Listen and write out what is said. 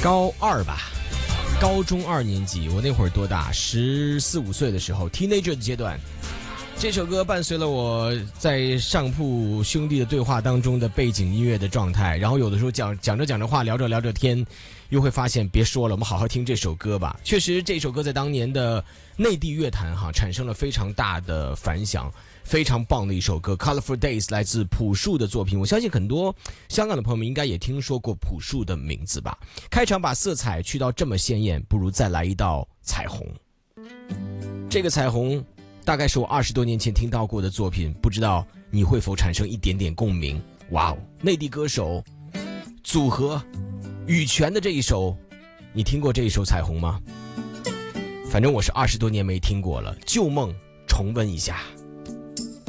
高二吧，高中2年级，我那会儿多大？14、15岁的时候 ，teenager 的阶段。这首歌伴随了我在上铺兄弟的对话当中的背景音乐的状态，然后有的时候讲着话，聊着天，又会发现别说了，我们好好听这首歌吧。确实，这首歌在当年的内地乐坛产生了非常大的反响，非常棒的一首歌。Colorful Days 来自朴树的作品，我相信很多香港的朋友们应该也听说过朴树的名字吧。开场把色彩去到这么鲜艳，不如再来一道彩虹。这个彩虹大概是我20多年前听到过的作品，不知道你会否产生一点点共鸣。哇哦，内地歌手组合羽泉的这一首，你听过这一首彩虹吗？反正我是20多年没听过了，旧梦重温一下。